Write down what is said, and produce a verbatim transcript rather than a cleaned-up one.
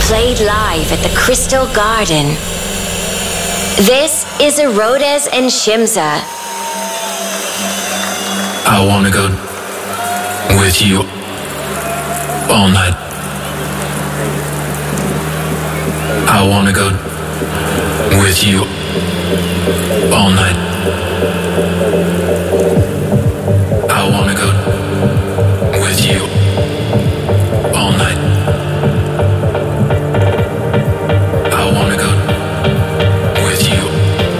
Played live at the Crystal Garden. This is Erodes and Shimza. I wanna go with you all night. I wanna go with you all night. I wanna go with you